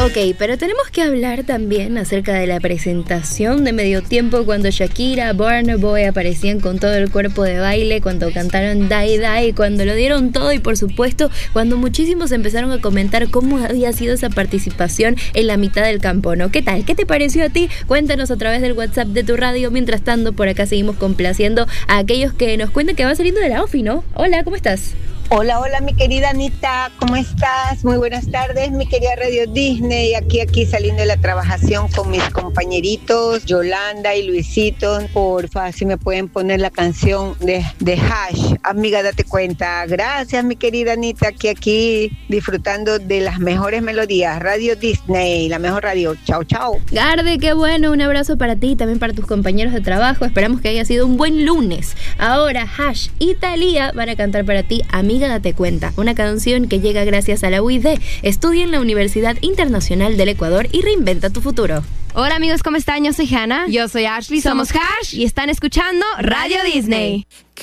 Ok, pero tenemos que hablar también acerca de la presentación de Medio Tiempo cuando Shakira, Burna Boy aparecían con todo el cuerpo de baile, cuando cantaron Die Die, cuando lo dieron todo y por supuesto cuando muchísimos empezaron a comentar cómo había sido esa participación en la mitad del campo, ¿no? ¿Qué tal? ¿Qué te pareció a ti? Cuéntanos a través del WhatsApp de tu radio. Mientras tanto, por acá seguimos complaciendo a aquellos que nos cuentan que va saliendo de la OFI, ¿no? Hola, ¿cómo estás? Hola, mi querida Anita, ¿cómo estás? Muy buenas tardes, mi querida Radio Disney, aquí saliendo de la trabajación con mis compañeritos, Yolanda y Luisito. Porfa, si me pueden poner la canción de Hash, amiga, date cuenta. Gracias, mi querida Anita, aquí disfrutando de las mejores melodías. Radio Disney, la mejor radio. Chao, chao. Garde, qué bueno, un abrazo para ti y también para tus compañeros de trabajo. Esperamos que haya sido un buen lunes. Ahora Hash y Thalía van a cantar para ti, amiga, date cuenta, una canción que llega gracias a la UID. Estudia en la Universidad Internacional del Ecuador y reinventa tu futuro. Hola amigos, ¿cómo están? Yo soy Hannah. Yo soy Ashley. Somos Hash y están escuchando Radio Disney.